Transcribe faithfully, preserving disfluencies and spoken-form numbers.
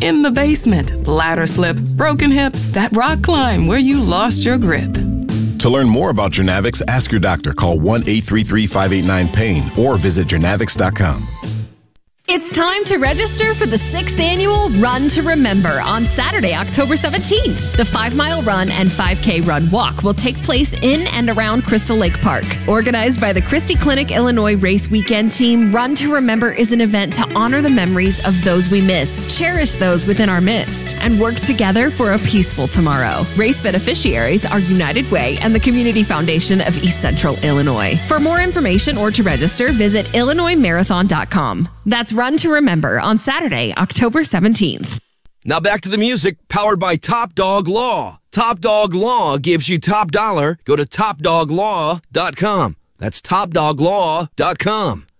in the basement, ladder slip, broken hip, that rock climb where you lost your grip. To learn more about Journavx, ask your doctor. Call one eight three three, five eight nine, pain or visit Journavx dot com. It's time to register for the sixth annual Run to Remember on Saturday, October seventeenth. The five-mile run and five K run walk will take place in and around Crystal Lake Park. Organized by the Christie Clinic Illinois Race Weekend Team, Run to Remember is an event to honor the memories of those we miss, cherish those within our midst, and work together for a peaceful tomorrow. Race beneficiaries are United Way and the Community Foundation of East Central Illinois. For more information or to register, visit illinois marathon dot com. That's Run to Remember on Saturday, October seventeenth. Now back to the music, powered by Top Dog Law. Top Dog Law gives you top dollar. Go to top dog law dot com. That's top dog law dot com.